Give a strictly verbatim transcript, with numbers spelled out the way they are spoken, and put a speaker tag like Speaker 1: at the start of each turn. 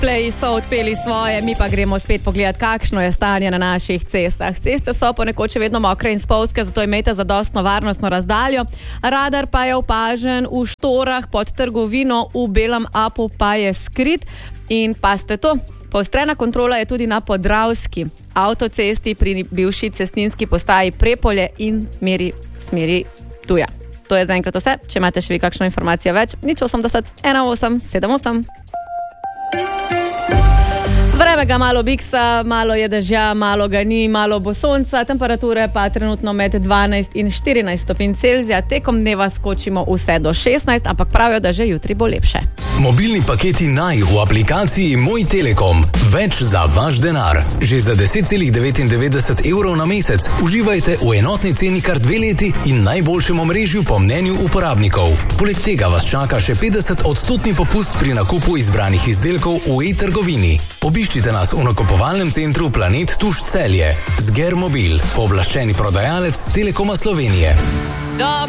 Speaker 1: Pleji so odpeli svoje, mi pa gremo spet pogledati, kakšno je stanje na naših cestah. Ceste so ponekod še vedno mokre in spolzke, zato imejte zadostno varnostno razdaljo. Radar pa je opažen v Štorah pod trgovino, v Belem Apu pa je skrit. In pazite to, poostrena kontrola je tudi na Podravski avtocesti pri bivši cestninski postaji Prepolje in meri smeri Tuja. To je zaenkrat vse. Če imate še vi kakšno informacijo več, nič osemdeset, ena osem, sedem osem. Vreme ga malo biksa, malo je dežja, malo ga ni, malo bo sonca, temperature pa trenutno med dvanajst in štirinajst stopinj Celzija, tekom dneva skočimo vse do šestnajst, ampak pravijo, da že jutri bo lepše.
Speaker 2: Mobilni paketi Naj v aplikaciji Moj Telekom. Več za vaš denar. Že za deset celih devetindevetdeset evrov na mesec uživajte v enotni ceni kar dve leti in najboljšem omrežju po mnenju uporabnikov. Poleg tega vas čaka še petdeset odstotni popust pri nakupu izbranih izdelkov v e-trgovini. Obiščite nas v nakupovalnem centru Planet Tuš Celje. Zger Mobil, pooblaščeni prodajalec Telekoma Slovenije.
Speaker 1: Dobro.